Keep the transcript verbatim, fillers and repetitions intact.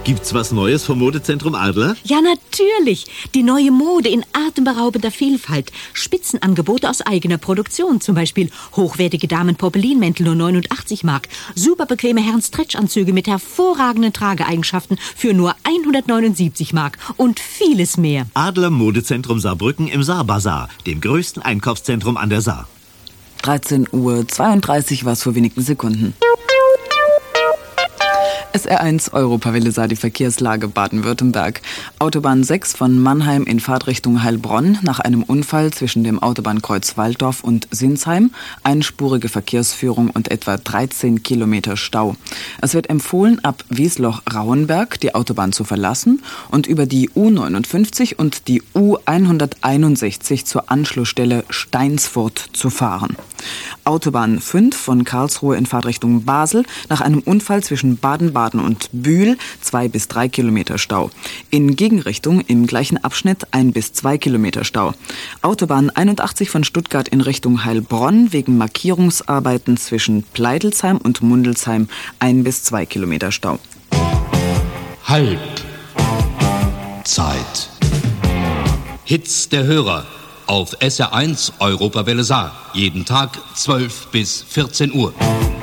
Gibt's was Neues vom Modezentrum Adler? Ja, natürlich. Die neue Mode in atemberaubender Vielfalt. Spitzenangebote aus eigener Produktion. Zum Beispiel hochwertige Damen-Poppelinmäntel nur neunundachtzig Mark. Super bequeme Herren-Stretchanzüge mit hervorragenden Trageeigenschaften für nur hundertneunundsiebzig Mark. Und vieles mehr. Adler Modezentrum Saarbrücken im Saarbazar, dem größten Einkaufszentrum an der Saar. dreizehn Uhr zweiunddreißig war es vor wenigen Sekunden. S R eins Europawelle Saar, die Verkehrslage Baden-Württemberg. Autobahn sechs von Mannheim in Fahrtrichtung Heilbronn nach einem Unfall zwischen dem Autobahnkreuz Walldorf und Sinsheim. Einspurige Verkehrsführung und etwa dreizehn Kilometer Stau. Es wird empfohlen, ab Wiesloch-Rauenberg die Autobahn zu verlassen und über die U neunundfünfzig und die U hunderteinundsechzig zur Anschlussstelle Steinsfurt zu fahren. Autobahn fünf von Karlsruhe in Fahrtrichtung Basel nach einem Unfall zwischen Baden-Baden und Bühl, zwei bis drei Kilometer Stau. In Gegenrichtung im gleichen Abschnitt ein bis zwei Kilometer Stau. Autobahn einundachtzig von Stuttgart in Richtung Heilbronn wegen Markierungsarbeiten zwischen Pleidelsheim und Mundelsheim ein bis zwei Kilometer Stau. Halbzeit. Hits der Hörer auf S R eins Europawelle Saar. Jeden Tag zwölf bis vierzehn Uhr.